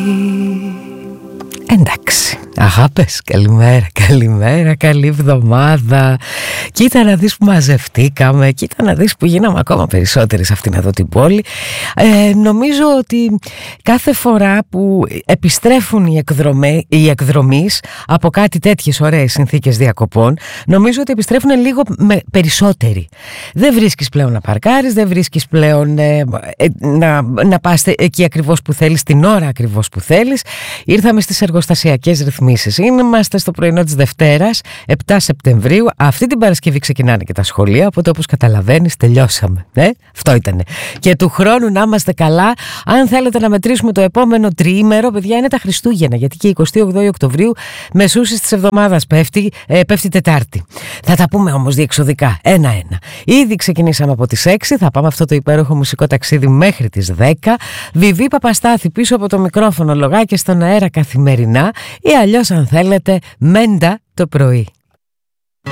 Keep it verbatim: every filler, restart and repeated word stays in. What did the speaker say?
Εντάξει, αγάπες, καλημέρα, καλημέρα, καλή εβδομάδα. Κοίτα να δεις που μαζευτήκαμε, κοίτα να δεις που γίναμε ακόμα περισσότεροι σε αυτήν εδώ την πόλη. ε, Νομίζω ότι κάθε φορά που επιστρέφουν οι, εκδρομέ, οι εκδρομείς από κάτι τέτοιες ωραίες συνθήκες διακοπών, νομίζω ότι επιστρέφουν λίγο με περισσότεροι. Δεν βρίσκεις πλέον να παρκάρεις, δεν βρίσκεις πλέον ε, ε, να, να πας εκεί ακριβώς που θέλεις, την ώρα ακριβώς που θέλεις. Ήρθαμε στις εργοστασιακές ρυθμίσεις. Είμαστε στο πρωινό της Δευτέρας, επτά Σεπτεμβρίου. Αυτή την Παρασκευή ξεκινάνε και τα σχολεία, οπότε όπως καταλαβαίνεις τελειώσαμε. Ε? Αυτό ήτανε. Και του χρόνου να είμαστε καλά. Αν θέλετε να μετρήσουμε το επόμενο τριήμερο, παιδιά, είναι τα Χριστούγεννα, γιατί και εικοστή όγδοη Οκτωβρίου μεσούσης της εβδομάδας πέφτει, ε, πέφτει Τετάρτη. Θα τα πούμε όμως διεξοδικά, ένα-ένα. Ήδη ξεκινήσαμε από τις έξι, θα πάμε αυτό το υπέροχο μουσικό ταξίδι μέχρι τις δέκα. Βιβί Παπαστάθη πίσω από το μικρόφωνο, λογάκια στον αέρα καθημερινά, ή αλλιώς αν θέλετε μέντα το πρωί.